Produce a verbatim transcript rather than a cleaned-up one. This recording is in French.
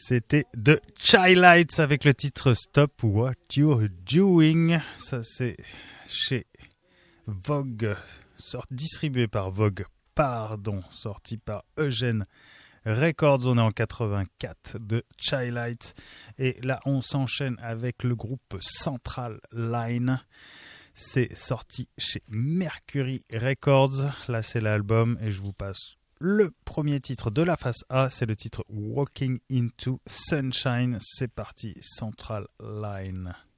C'était The Chi-Lites avec le titre Stop What You're Doing. Ça c'est chez Vogue, sort, distribué par Vogue, pardon, sorti par Eugène Records. On est en quatre-vingt-quatre de Chi-Lites. Et là on s'enchaîne avec le groupe Central Line. C'est sorti chez Mercury Records. Là c'est l'album et je vous passe le premier titre de la face A, c'est le titre Walking into Sunshine. C'est parti, Central Line.